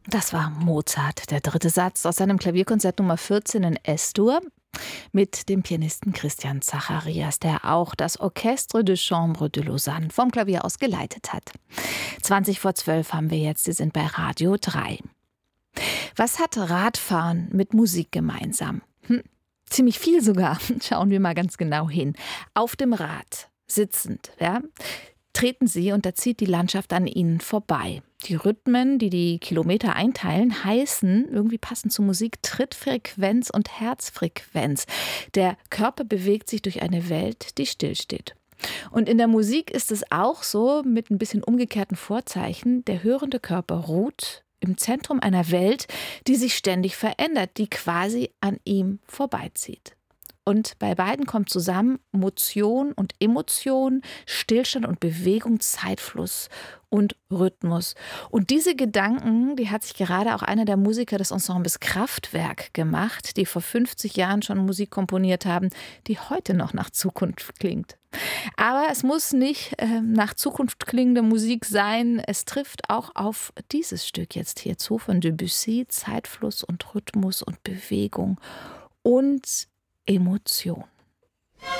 Das war Mozart, der dritte Satz aus seinem Klavierkonzert Nummer 14 in S-Dur mit dem Pianisten Christian Zacharias, der auch das Orchestre de Chambre de Lausanne vom Klavier aus geleitet hat. 11:20 haben wir jetzt, Sie sind bei Radio 3. Was hat Radfahren mit Musik gemeinsam? Ziemlich viel sogar. Schauen wir mal ganz genau hin. Auf dem Rad, sitzend, ja, treten Sie und da zieht die Landschaft an Ihnen vorbei. Die Rhythmen, die die Kilometer einteilen, heißen, irgendwie passend zur Musik, Trittfrequenz und Herzfrequenz. Der Körper bewegt sich durch eine Welt, die stillsteht. Und in der Musik ist es auch so, mit ein bisschen umgekehrten Vorzeichen, der hörende Körper ruht im Zentrum einer Welt, die sich ständig verändert, die quasi an ihm vorbeizieht. Und bei beiden kommt zusammen Motion und Emotion, Stillstand und Bewegung, Zeitfluss und Rhythmus. Und diese Gedanken, die hat sich gerade auch einer der Musiker des Ensembles Kraftwerk gemacht, die vor 50 Jahren schon Musik komponiert haben, die heute noch nach Zukunft klingt. Aber es muss nicht nach Zukunft klingende Musik sein. Es trifft auch auf dieses Stück jetzt hier zu von Debussy, Zeitfluss und Rhythmus und Bewegung und Emotion.